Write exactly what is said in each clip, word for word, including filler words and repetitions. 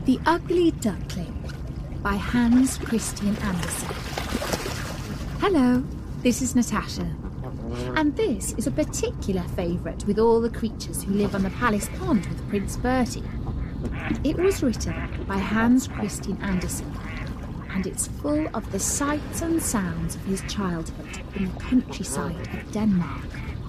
The Ugly Duckling by Hans Christian Andersen. Hello, this is Natasha, and this is a particular favourite with all the creatures who live on the Palace Pond with Prince Bertie. It was written by Hans Christian Andersen, and it's full of the sights and sounds of his childhood in the countryside of Denmark.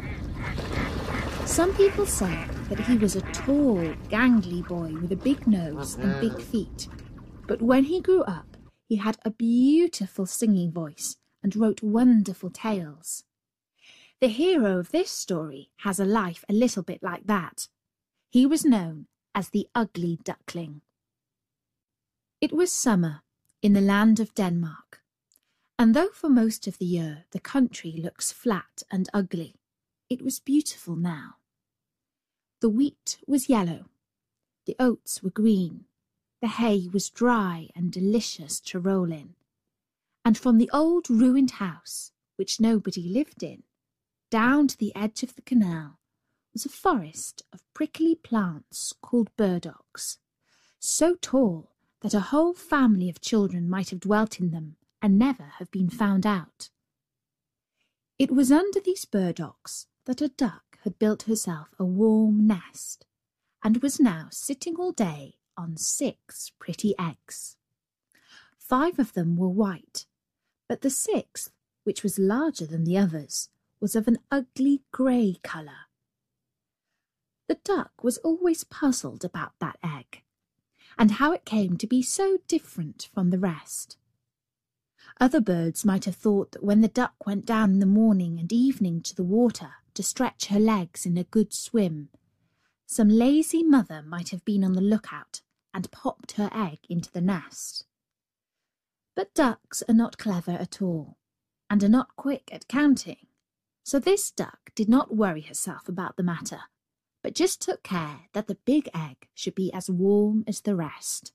Some people say that he was a tall, gangly boy with a big nose and big feet, but when he grew up, he had a beautiful singing voice and wrote wonderful tales. The hero of this story has a life a little bit like that. He was known as the Ugly Duckling. It was summer in the land of Denmark, and though for most of the year the country looks flat and ugly, it was beautiful now. The wheat was yellow, the oats were green, the hay was dry and delicious to roll in, and from the old ruined house, which nobody lived in, down to the edge of the canal was a forest of prickly plants called burdocks, so tall that a whole family of children might have dwelt in them and never have been found out. It was under these burdocks that a duck had built herself a warm nest, and was now sitting all day on six pretty eggs. Five of them were white, but the sixth, which was larger than the others, was of an ugly grey colour. The duck was always puzzled about that egg, and how it came to be so different from the rest. Other birds might have thought that when the duck went down in the morning and evening to the water to stretch her legs in a good swim, some lazy mother might have been on the lookout and popped her egg into the nest. But ducks are not clever at all, and are not quick at counting, so this duck did not worry herself about the matter, but just took care that the big egg should be as warm as the rest.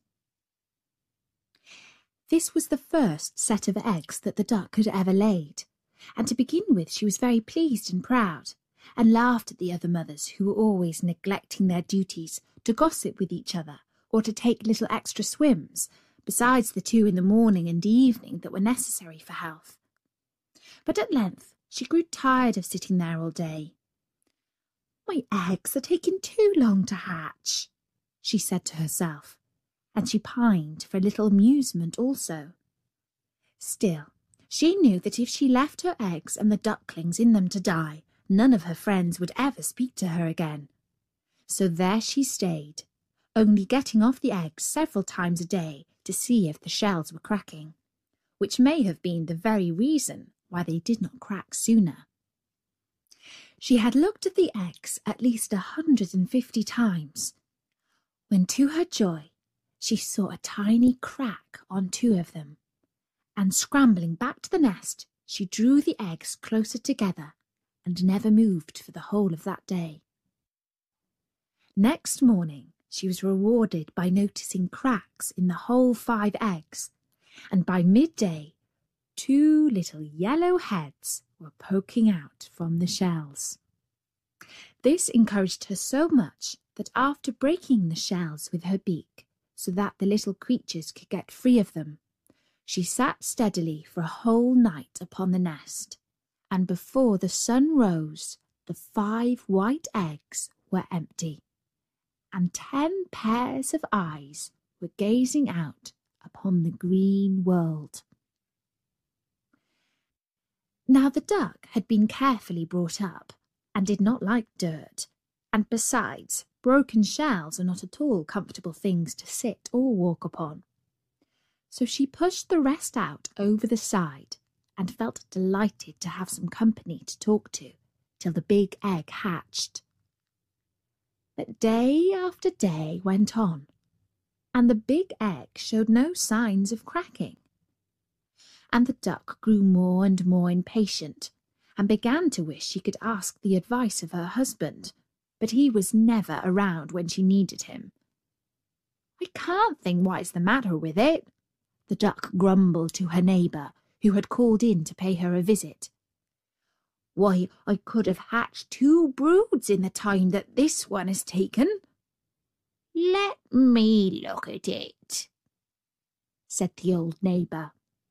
This was the first set of eggs that the duck had ever laid, and to begin with she was very pleased and proud, and laughed at the other mothers who were always neglecting their duties to gossip with each other or to take little extra swims, besides the two in the morning and evening that were necessary for health. But at length she grew tired of sitting there all day. "My eggs are taking too long to hatch," she said to herself, and she pined for a little amusement also. Still, she knew that if she left her eggs and the ducklings in them to die, none of her friends would ever speak to her again. So there she stayed, only getting off the eggs several times a day to see if the shells were cracking, which may have been the very reason why they did not crack sooner. She had looked at the eggs at least a hundred and fifty times, when to her joy she saw a tiny crack on two of them, and scrambling back to the nest, she drew the eggs closer together and never moved for the whole of that day. Next morning she was rewarded by noticing cracks in the whole five eggs, and by midday two little yellow heads were poking out from the shells. This encouraged her so much that after breaking the shells with her beak, so that the little creatures could get free of them, she sat steadily for a whole night upon the nest, and before the sun rose the five white eggs were empty, and ten pairs of eyes were gazing out upon the green world. Now the duck had been carefully brought up, and did not like dirt, and besides, broken shells are not at all comfortable things to sit or walk upon. So she pushed the rest out over the side, and felt delighted to have some company to talk to, till the big egg hatched. But day after day went on, and the big egg showed no signs of cracking. And the duck grew more and more impatient, and began to wish she could ask the advice of her husband, but he was never around when she needed him. "I can't think what is the matter with it," the duck grumbled to her neighbour, who had called in to pay her a visit. "Why, I could have hatched two broods in the time that this one has taken." "Let me look at it," said the old neighbour.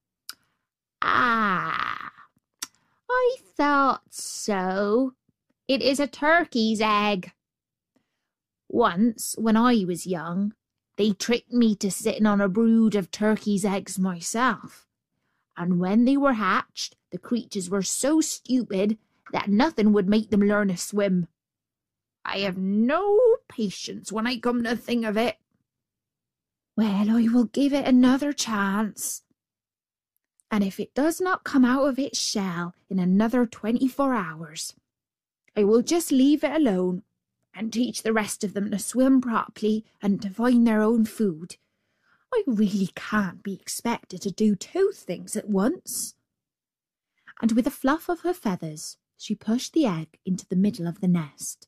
"Ah, I thought so. It is a turkey's egg. Once, when I was young, they tricked me to sitting on a brood of turkeys' eggs myself, and when they were hatched, the creatures were so stupid that nothing would make them learn to swim. I have no patience when I come to think of it. Well, I will give it another chance, and if it does not come out of its shell in another twenty-four hours, I will just leave it alone and teach the rest of them to swim properly and to find their own food. I really can't be expected to do two things at once." And with a fluff of her feathers, she pushed the egg into the middle of the nest.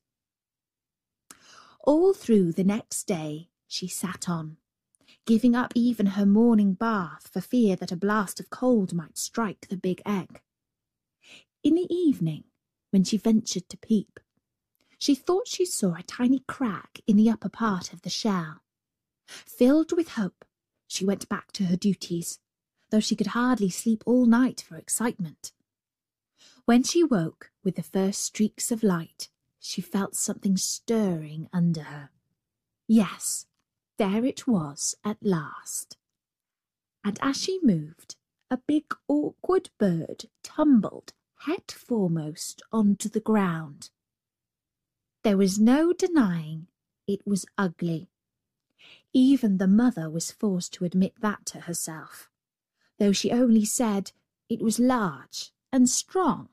All through the next day she sat on, giving up even her morning bath for fear that a blast of cold might strike the big egg. In the evening, when she ventured to peep, she thought she saw a tiny crack in the upper part of the shell. Filled with hope, she went back to her duties, though she could hardly sleep all night for excitement. When she woke with the first streaks of light, she felt something stirring under her. Yes, there it was at last. And as she moved, a big awkward bird tumbled head foremost onto the ground. There was no denying it was ugly. Even the mother was forced to admit that to herself, though she only said it was large and strong.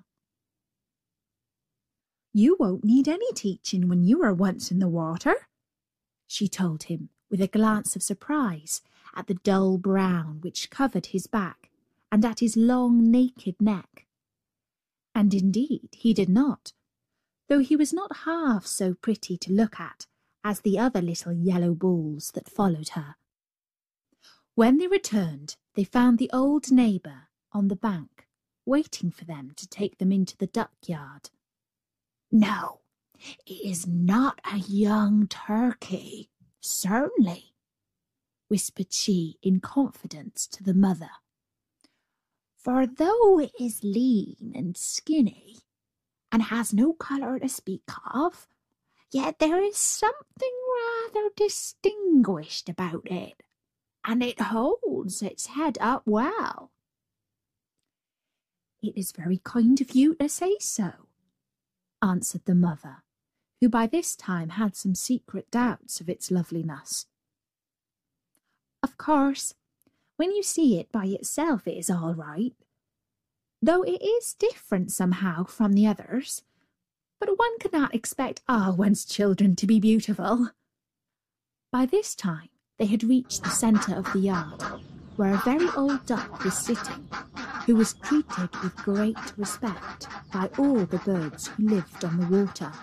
"You won't need any teaching when you are once in the water," she told him, with a glance of surprise at the dull brown which covered his back and at his long naked neck. And indeed he did not, though he was not half so pretty to look at as the other little yellow balls that followed her. When they returned, they found the old neighbour on the bank, waiting for them to take them into the duck yard. "No, it is not a young turkey, certainly," whispered she in confidence to the mother. "For though it is lean and skinny, and has no colour to speak of, yet there is something rather distinguished about it, and it holds its head up well." "It is very kind of you to say so," answered the mother, who by this time had some secret doubts of its loveliness. "Of course, when you see it by itself it is all right, though it is different somehow from the others. But one cannot expect all one's children to be beautiful." By this time they had reached the centre of the yard, where a very old duck was sitting, who was treated with great respect by all the birds who lived on the water.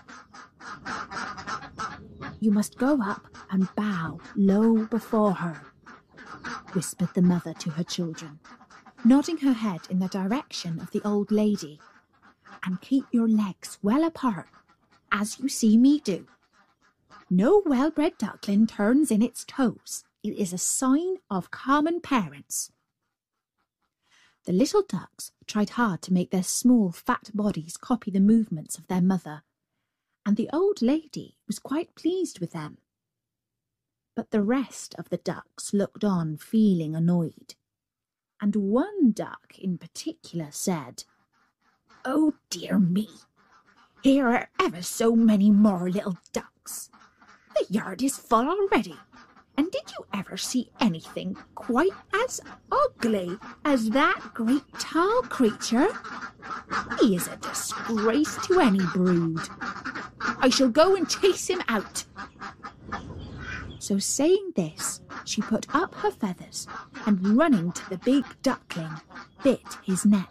"You must go up and bow low before her," whispered the mother to her children, nodding her head in the direction of the old lady, "and keep your legs well apart, as you see me do. No well-bred duckling turns in its toes. It is a sign of common parents." The little ducks tried hard to make their small, fat bodies copy the movements of their mother, and the old lady was quite pleased with them. But the rest of the ducks looked on, feeling annoyed, and one duck in particular said, "Oh dear me, here are ever so many more little ducks. The yard is full already, and did you ever see anything quite as ugly as that great tall creature? He is a disgrace to any brood. I shall go and chase him out." So saying this, she put up her feathers and, running to the big duckling, bit his neck.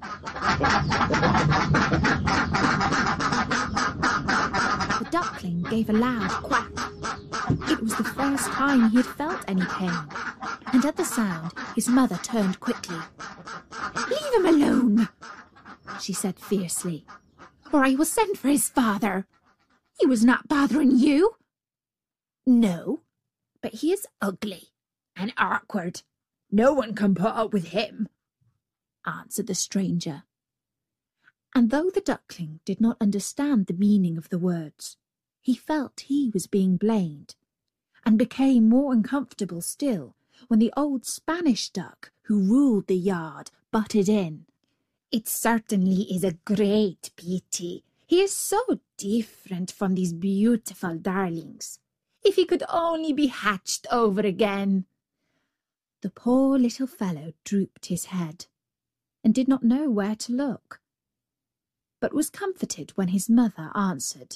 The duckling gave a loud quack. It was the first time he had felt any pain, and at the sound his mother turned quickly. "Leave him alone," she said fiercely, "or I will send for his father. He was not bothering you." No, but he is ugly and awkward. No one can put up with him, answered the stranger. And though the duckling did not understand the meaning of the words, he felt he was being blamed, and became more uncomfortable still when the old Spanish duck who ruled the yard butted in. It certainly is a great pity. He is so different from these beautiful darlings. If he could only be hatched over again. The poor little fellow drooped his head, and did not know where to look, but was comforted when his mother answered,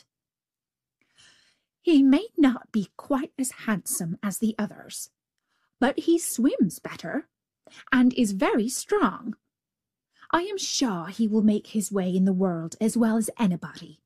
He may not be quite as handsome as the others, but he swims better, and is very strong. I am sure he will make his way in the world as well as anybody.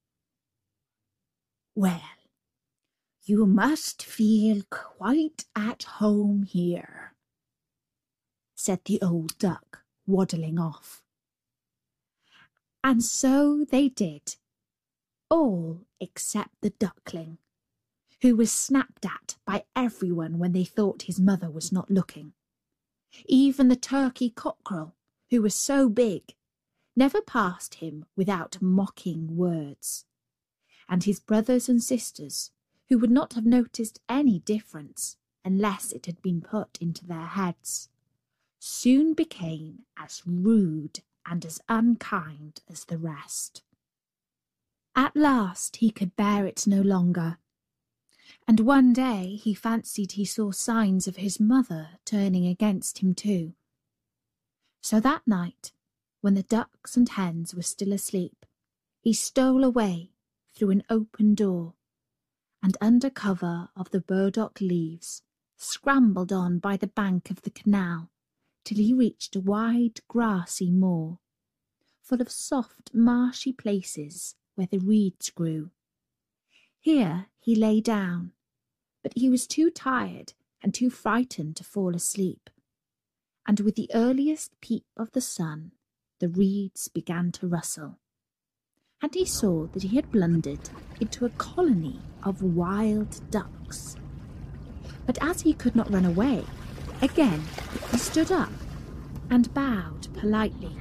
Well, you must feel quite at home here, said the old duck, waddling off. And so they did, all except the duckling, who was snapped at by everyone when they thought his mother was not looking. Even the turkey cockerel, who was so big, never passed him without mocking words. And his brothers and sisters, who would not have noticed any difference unless it had been put into their heads, soon became as rude and as unkind as the rest. At last he could bear it no longer, and one day he fancied he saw signs of his mother turning against him too. So that night, when the ducks and hens were still asleep, he stole away through an open door, and under cover of the burdock leaves scrambled on by the bank of the canal till he reached a wide grassy moor, full of soft marshy places where the reeds grew. Here he lay down, but he was too tired and too frightened to fall asleep, and with the earliest peep of the sun the reeds began to rustle, and he saw that he had blundered into a colony of wild ducks. But as he could not run away, again he stood up and bowed politely.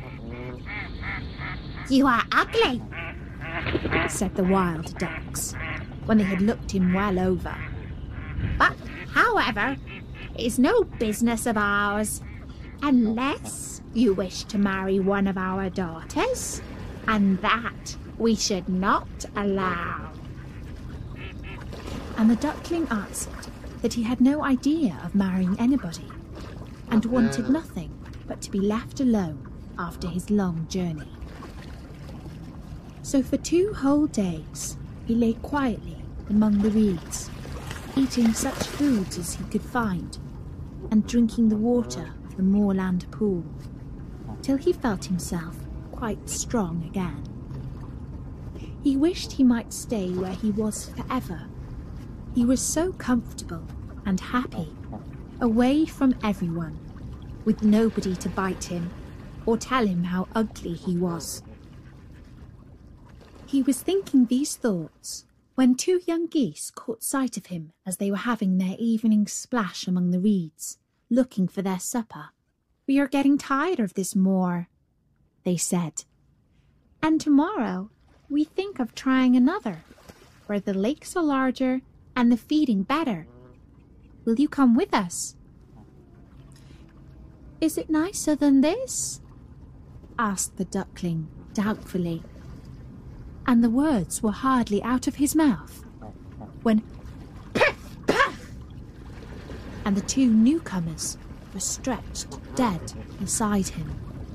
"You are ugly," said the wild ducks, when they had looked him well over. "But, however, it is no business of ours, unless you wish to marry one of our daughters, and that we should not allow." And the duckling answered that he had no idea of marrying anybody, and wanted nothing but to be left alone after his long journey. So for two whole days he lay quietly among the reeds, eating such foods as he could find, and drinking the water of the moorland pool, till he felt himself quite strong again. He wished he might stay where he was forever. He was so comfortable and happy, away from everyone, with nobody to bite him or tell him how ugly he was. He was thinking these thoughts when two young geese caught sight of him as they were having their evening splash among the reeds, looking for their supper. "We are getting tired of this moor," they said, "and tomorrow we think of trying another, where the lakes are larger and the feeding better. Will you come with us?" "Is it nicer than this?" asked the duckling doubtfully. And the words were hardly out of his mouth when piff, puff, and the two newcomers were stretched dead beside him.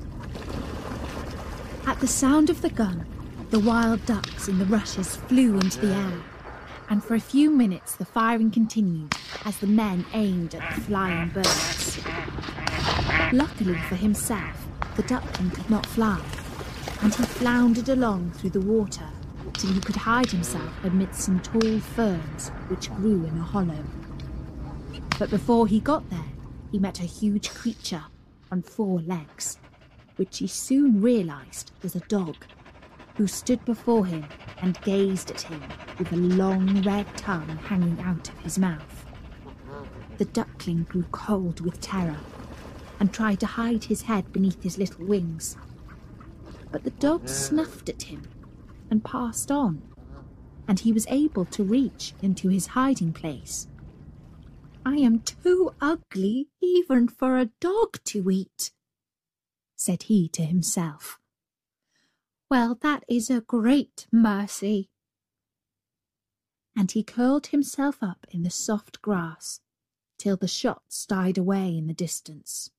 At the sound of the gun, the wild ducks in the rushes flew into the air, and for a few minutes the firing continued as the men aimed at the flying birds. Luckily for himself, the duckling could not fly, and he floundered along through the water till he could hide himself amidst some tall ferns which grew in a hollow. But before he got there, he met a huge creature on four legs, which he soon realised was a dog. who stood before him and gazed at him with a long red tongue hanging out of his mouth. The duckling grew cold with terror and tried to hide his head beneath his little wings. But the dog snuffed at him and passed on, and he was able to reach into his hiding place. "I am too ugly even for a dog to eat," said he to himself. "Well, that is a great mercy." And he curled himself up in the soft grass till the shots died away in the distance.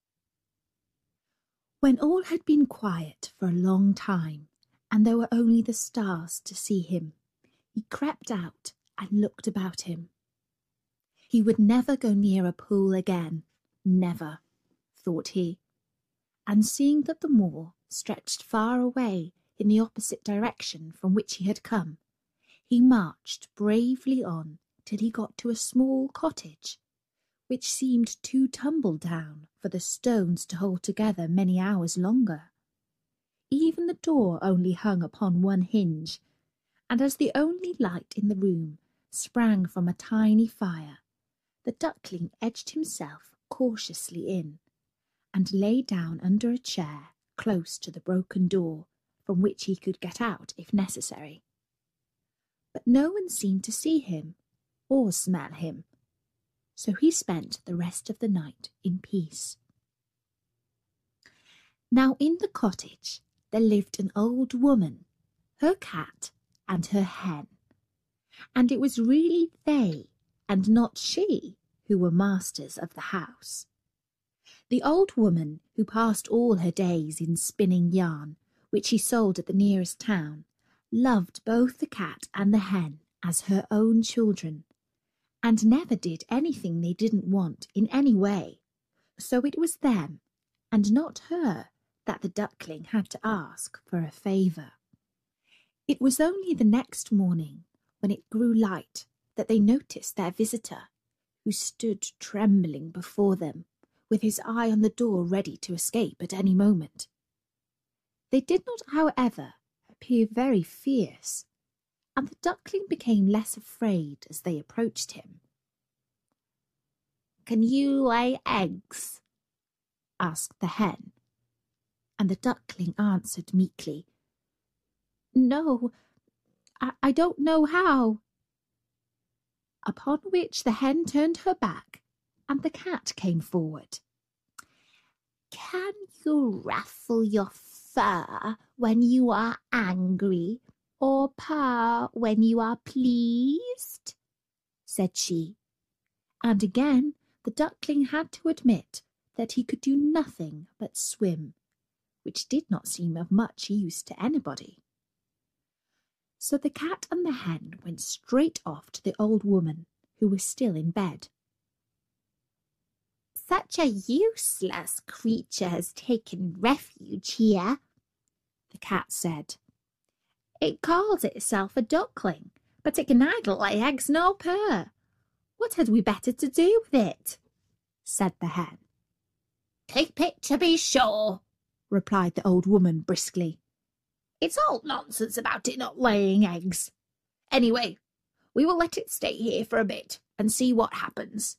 When all had been quiet for a long time, and there were only the stars to see him, he crept out and looked about him. He would never go near a pool again, never, thought he, and seeing that the moor stretched far away in the opposite direction from which he had come, he marched bravely on till he got to a small cottage, which seemed too tumble down for the stones to hold together many hours longer. Even the door only hung upon one hinge, and as the only light in the room sprang from a tiny fire, the duckling edged himself cautiously in, and lay down under a chair close to the broken door, from which he could get out if necessary. But no one seemed to see him or smell him, so he spent the rest of the night in peace. Now in the cottage there lived an old woman, her cat, and her hen, and it was really they, and not she, who were masters of the house. The old woman, who passed all her days in spinning yarn, which she sold at the nearest town, loved both the cat and the hen as her own children, and never did anything they didn't want in any way, so it was them, and not her, that the duckling had to ask for a favour. It was only the next morning, when it grew light, that they noticed their visitor, who stood trembling before them, with his eye on the door ready to escape at any moment. They did not, however, appear very fierce, and the duckling became less afraid as they approached him. "Can you lay eggs?" asked the hen, and the duckling answered meekly, "No, I, I don't know how." Upon which the hen turned her back, and the cat came forward. "Can you ruffle your fur when you are angry, or purr when you are pleased?" said she, and again the duckling had to admit that he could do nothing but swim, which did not seem of much use to anybody. So the cat and the hen went straight off to the old woman, who was still in bed. "Such a useless creature has taken refuge here," the cat said. "It calls itself a duckling, but it can neither lay eggs nor purr. What had we better to do with it?" said the hen. "Keep it, to be sure," replied the old woman briskly. "It's all nonsense about it not laying eggs. Anyway, we will let it stay here for a bit and see what happens."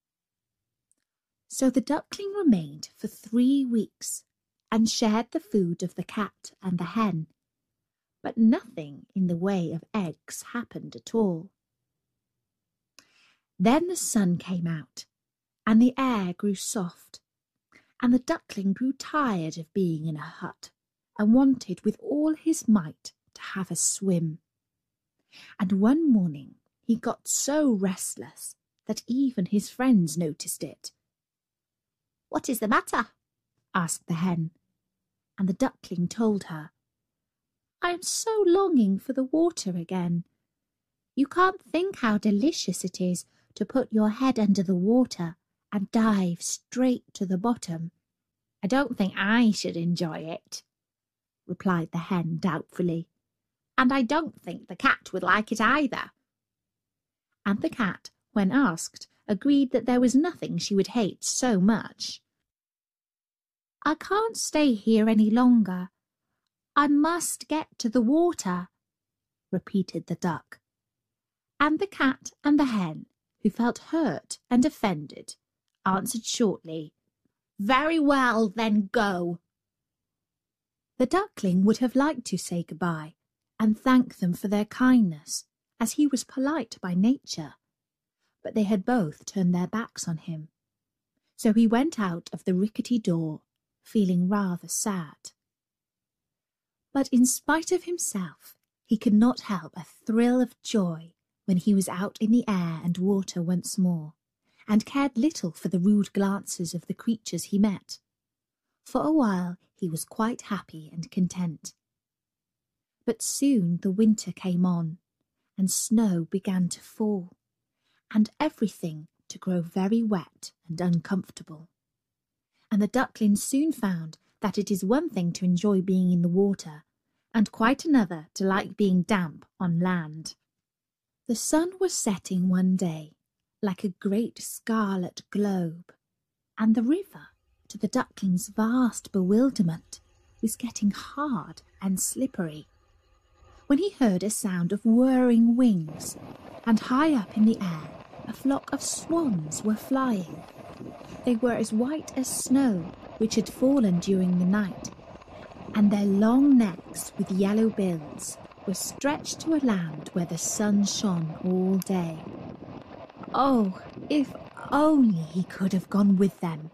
So the duckling remained for three weeks and shared the food of the cat and the hen, but nothing in the way of eggs happened at all. Then the sun came out, and the air grew soft, and the duckling grew tired of being in a hut, and wanted with all his might to have a swim. And one morning he got so restless that even his friends noticed it. "What is the matter?" asked the hen, and the duckling told her. "I am so longing for the water again. You can't think how delicious it is to put your head under the water and dive straight to the bottom." "I don't think I should enjoy it," replied the hen doubtfully, "and I don't think the cat would like it either." And the cat, when asked, agreed that there was nothing she would hate so much. "I can't stay here any longer. I must get to the water," repeated the duck. And the cat and the hen, who felt hurt and offended, answered shortly, "Very well, then go." The duckling would have liked to say goodbye and thank them for their kindness, as he was polite by nature, but they had both turned their backs on him. So he went out of the rickety door, feeling rather sad. But in spite of himself, he could not help a thrill of joy when he was out in the air and water once more, and cared little for the rude glances of the creatures he met. For a while he was quite happy and content. But soon the winter came on, and snow began to fall, and everything to grow very wet and uncomfortable. And the duckling soon found that it is one thing to enjoy being in the water, and quite another to like being damp on land. The sun was setting one day, like a great scarlet globe, and the river, to the duckling's vast bewilderment, was getting hard and slippery, when he heard a sound of whirring wings, and high up in the air a flock of swans were flying. They were as white as snow, which had fallen during the night, and their long necks with yellow bills were stretched to a land where the sun shone all day. Oh, if only he could have gone with them!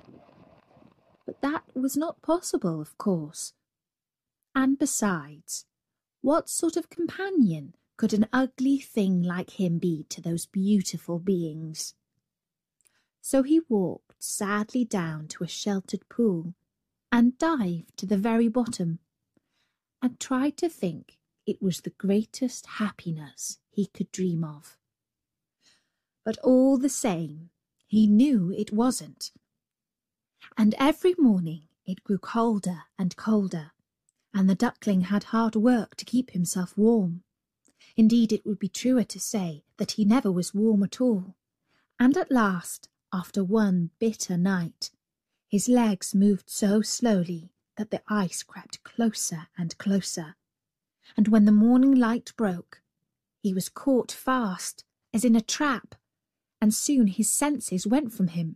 But that was not possible, of course. And besides, what sort of companion could an ugly thing like him be to those beautiful beings? So he walked sadly down to a sheltered pool, and dived to the very bottom, and tried to think it was the greatest happiness he could dream of. But all the same, he knew it wasn't. And every morning it grew colder and colder, and the duckling had hard work to keep himself warm. Indeed, it would be truer to say that he never was warm at all. And at last, after one bitter night, his legs moved so slowly that the ice crept closer and closer, and when the morning light broke, he was caught fast, as in a trap, and soon his senses went from him.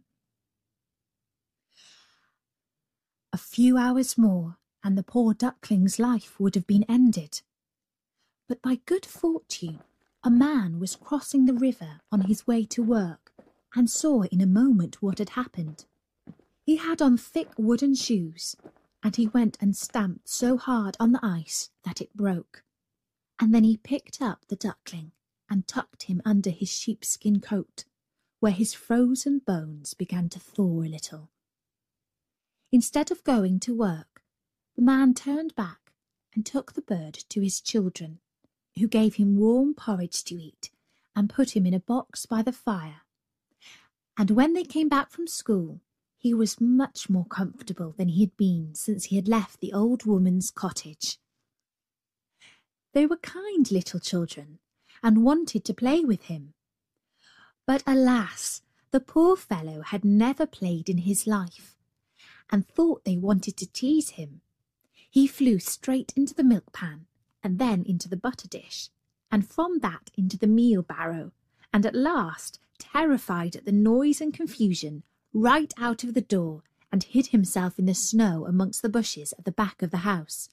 A few hours more, and the poor duckling's life would have been ended. But by good fortune, a man was crossing the river on his way to work, and saw in a moment what had happened. He had on thick wooden shoes, and he went and stamped so hard on the ice that it broke. And then he picked up the duckling and tucked him under his sheepskin coat, where his frozen bones began to thaw a little. Instead of going to work, the man turned back and took the bird to his children, who gave him warm porridge to eat and put him in a box by the fire. And when they came back from school, he was much more comfortable than he had been since he had left the old woman's cottage. They were kind little children, and wanted to play with him. But alas, the poor fellow had never played in his life, and thought they wanted to tease him. He flew straight into the milk pan, and then into the butter dish, and from that into the meal barrow, and at last, terrified at the noise and confusion, right out of the door, and hid himself in the snow amongst the bushes at the back of the house.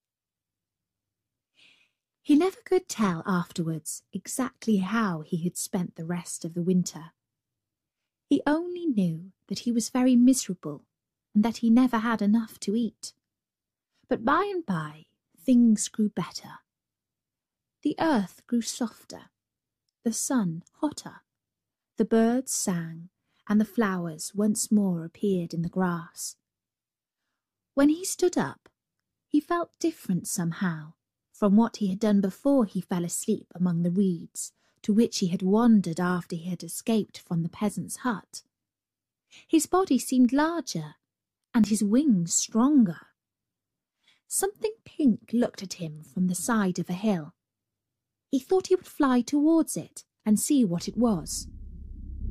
He never could tell afterwards exactly how he had spent the rest of the winter. He only knew that he was very miserable, and that he never had enough to eat. But by and by things grew better. The earth grew softer, the sun hotter, the birds sang, and the flowers once more appeared in the grass. When he stood up, he felt different somehow from what he had done before he fell asleep among the reeds, to which he had wandered after he had escaped from the peasant's hut. His body seemed larger, and his wings stronger. Something pink looked at him from the side of a hill. He thought he would fly towards it and see what it was.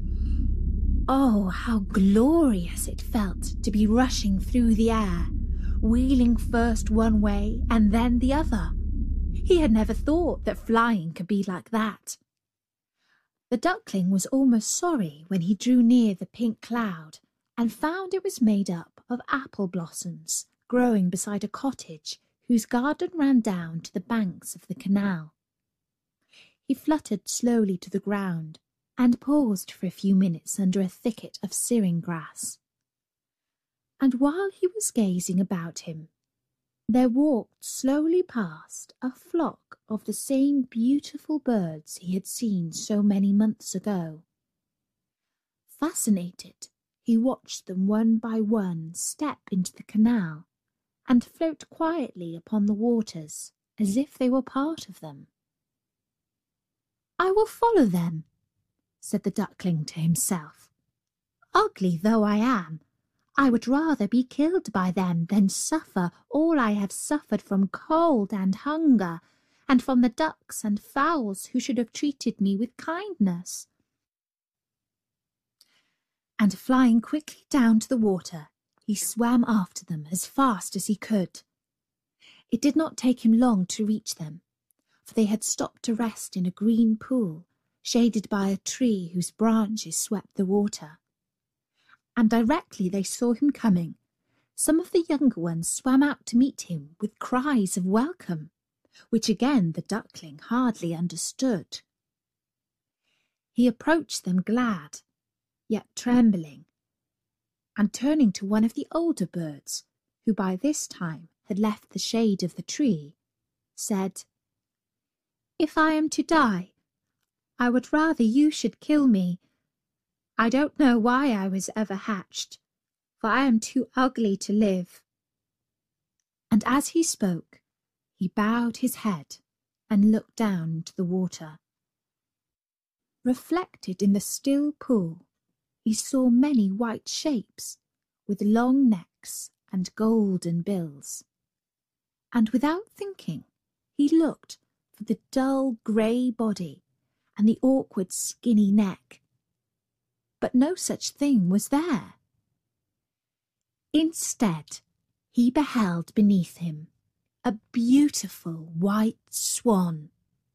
Oh, how glorious it felt to be rushing through the air, wheeling first one way and then the other. He had never thought that flying could be like that. The duckling was almost sorry when he drew near the pink cloud and found it was made up of apple blossoms growing beside a cottage whose garden ran down to the banks of the canal. He fluttered slowly to the ground and paused for a few minutes under a thicket of syring grass. And while he was gazing about him, there walked slowly past a flock of the same beautiful birds he had seen so many months ago. Fascinated, he watched them one by one step into the canal and float quietly upon the waters as if they were part of them. "I will follow them," said the duckling to himself. "Ugly though I am, I would rather be killed by them than suffer all I have suffered from cold and hunger, and from the ducks and fowls who should have treated me with kindness." And flying quickly down to the water, he swam after them as fast as he could. It did not take him long to reach them, for they had stopped to rest in a green pool, shaded by a tree whose branches swept the water. And directly they saw him coming, some of the younger ones swam out to meet him with cries of welcome, which again the duckling hardly understood. He approached them glad, yet trembling, and turning to one of the older birds, who by this time had left the shade of the tree, said, "If I am to die, I would rather you should kill me. I don't know why I was ever hatched, for I am too ugly to live." And as he spoke, he bowed his head and looked down into the water. Reflected in the still pool, he saw many white shapes with long necks and golden bills. And without thinking, he looked for the dull grey body and the awkward skinny neck. But no such thing was there. Instead, he beheld beneath him a beautiful white swan.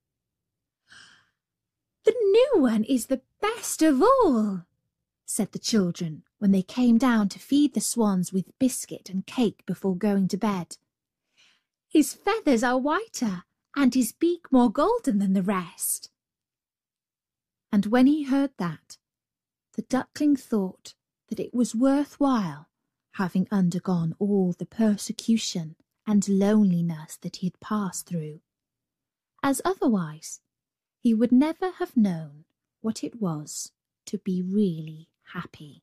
"The new one is the best of all," said the children when they came down to feed the swans with biscuit and cake before going to bed. "His feathers are whiter and his beak more golden than the rest." And when he heard that, the duckling thought that it was worth while having undergone all the persecution and loneliness that he had passed through, as otherwise he would never have known what it was to be really happy.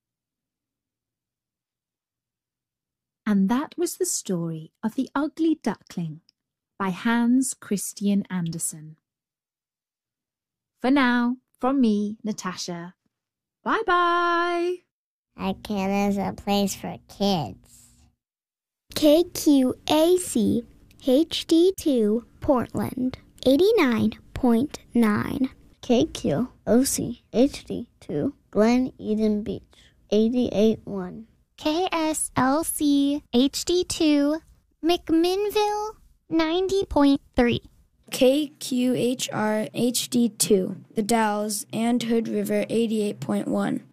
And that was the story of The Ugly Duckling by Hans Christian Andersen. For now, from me, Natasha, bye-bye! Icon is a place for kids. K Q A C H D two Portland, eighty-nine point nine. K Q O C H D two Glen Eden Beach, eighty-eight point one. K S L C H D two McMinnville, ninety point three. K Q H R H D two The Dalles and Hood River, eighty-eight point one.